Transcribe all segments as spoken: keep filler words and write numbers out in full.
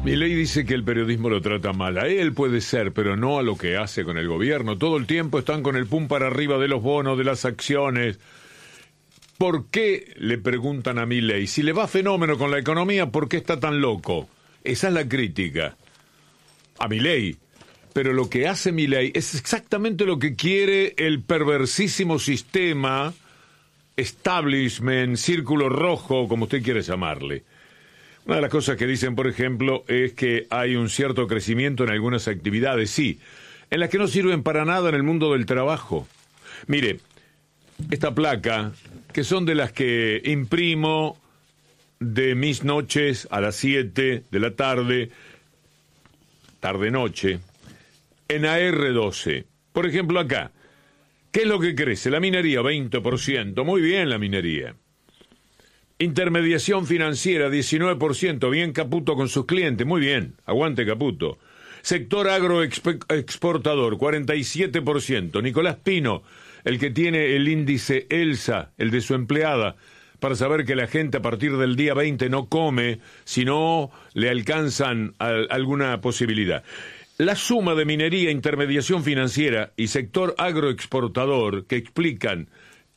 Milei dice que el periodismo lo trata mal. A él puede ser, pero no a lo que hace con el gobierno. Todo el tiempo están con el pum para arriba de los bonos, de las acciones. ¿Por qué, le preguntan a Milei, si le va fenómeno con la economía, por qué está tan loco? Esa es la crítica a Milei. Pero lo que hace Milei es exactamente lo que quiere el perversísimo sistema, establishment, círculo rojo, como usted quiere llamarle. Una de las cosas que dicen, por ejemplo, es que hay un cierto crecimiento en algunas actividades, sí, en las que no sirven para nada en el mundo del trabajo. Mire, esta placa, que son de las que imprimo de mis noches a las siete de la tarde, tarde-noche, en A R doce. Por ejemplo, acá, ¿qué es lo que crece? La minería, veinte por ciento. Muy bien la minería. Intermediación financiera, diecinueve por ciento. Bien Caputo con sus clientes. Muy bien. Aguante Caputo. Sector agroexportador, cuarenta y siete por ciento. Nicolás Pino, el que tiene el índice ELSA, el de su empleada, para saber que la gente a partir del día veinte no come, si no le alcanzan a alguna posibilidad. La suma de minería, intermediación financiera y sector agroexportador que explican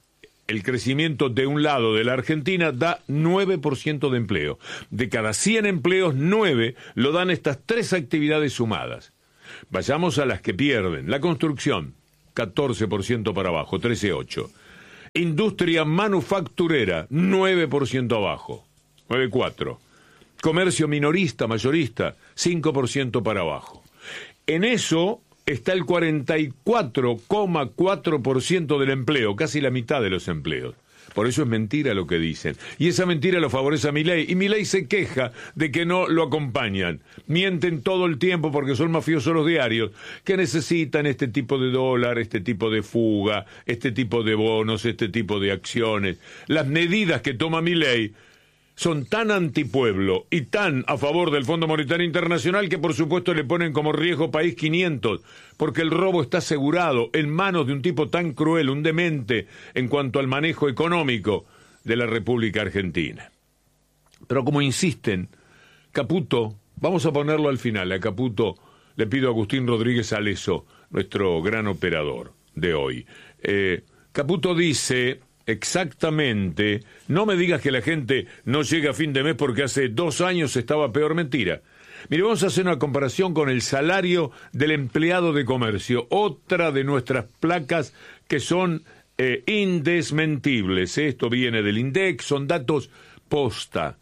el crecimiento de un lado de la Argentina da nueve por ciento de empleo. De cada cien empleos, nueve lo dan estas tres actividades sumadas. Vayamos a las que pierden. La construcción, catorce por ciento para abajo, trece coma ocho. Industria manufacturera, nueve por ciento abajo, nueve coma cuatro. Comercio minorista, mayorista, cinco por ciento para abajo. En eso está el cuarenta y cuatro coma cuatro por ciento del empleo, casi la mitad de los empleos. Por eso es mentira lo que dicen. Y esa mentira lo favorece a Milei. Y Milei se queja de que no lo acompañan. Mienten todo el tiempo porque son mafiosos los diarios, que necesitan este tipo de dólar, este tipo de fuga, este tipo de bonos, este tipo de acciones. Las medidas que toma Milei son tan antipueblo y tan a favor del Fondo Monetario Internacional que por supuesto le ponen como riesgo País quinientos, porque el robo está asegurado en manos de un tipo tan cruel, un demente en cuanto al manejo económico de la República Argentina. Pero como insisten, Caputo, vamos a ponerlo al final, a Caputo le pido a Agustín Rodríguez Aleso, nuestro gran operador de hoy. Eh, Caputo dice exactamente, no me digas que la gente no llega a fin de mes porque hace dos años estaba peor. Mentira. Mire, vamos a hacer una comparación con el salario del empleado de comercio, otra de nuestras placas que son eh, indesmentibles. Esto viene del INDEC, son datos posta.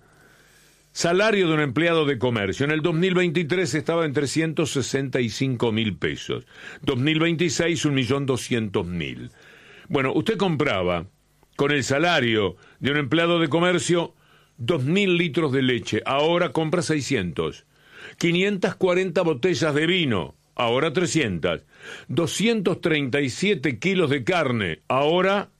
Salario de un empleado de comercio. En el dos mil veintitrés estaba en trescientos sesenta y cinco mil pesos. dos mil veintiséis, un millón doscientos mil. Bueno, usted compraba con el salario de un empleado de comercio dos mil litros de leche, ahora compra seiscientos. quinientas cuarenta botellas de vino, ahora trescientas. doscientos treinta y siete kilos de carne, ahora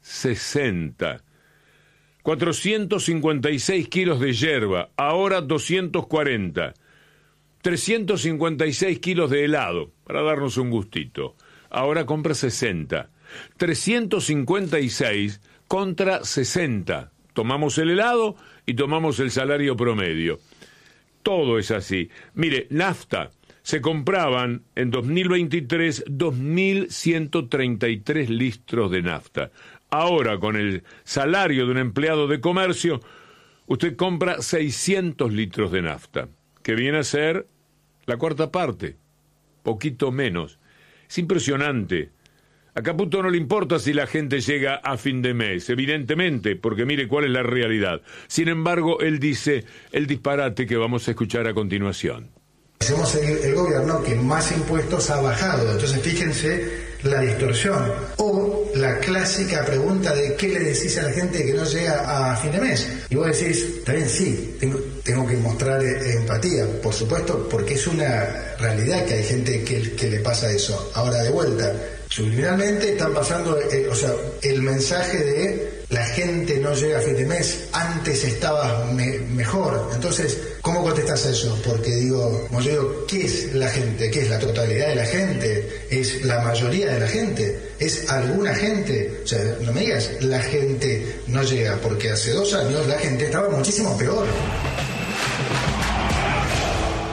sesenta. cuatrocientos cincuenta y seis kilos de yerba, ahora doscientos cuarenta. trescientos cincuenta y seis kilos de helado, para darnos un gustito, ahora compra sesenta. trescientos cincuenta y seis contra sesenta. Tomamos el helado y tomamos el salario promedio. Todo es así. Mire, nafta, se compraban en dos mil veintitrés dos mil ciento treinta y tres litros de nafta. Ahora, con el salario de un empleado de comercio, usted compra seiscientos litros de nafta, que viene a ser la cuarta parte, poquito menos. Es impresionante. A Caputo no le importa si la gente llega a fin de mes, evidentemente, porque mire cuál es la realidad. Sin embargo, él dice el disparate que vamos a escuchar a continuación. Somos el, el gobierno que más impuestos ha bajado, entonces fíjense la distorsión. O la clásica pregunta de ¿qué le decís a la gente que no llega a fin de mes? Y vos decís, está bien, sí, tengo, tengo que mostrar eh, empatía, por supuesto, porque es una realidad que hay gente que, que le pasa eso. Ahora, de vuelta, subliminalmente están pasando, eh, o sea, el mensaje de la gente no llega a fin de mes, antes estaba me, mejor. Entonces, ¿cómo contestás eso? Porque digo, como yo digo, ¿qué es la gente? ¿Qué es la totalidad de la gente? ¿Es la mayoría de la gente? ¿Es alguna gente? O sea, no me digas, la gente no llega, porque hace dos años la gente estaba muchísimo peor.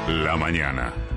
La mañana.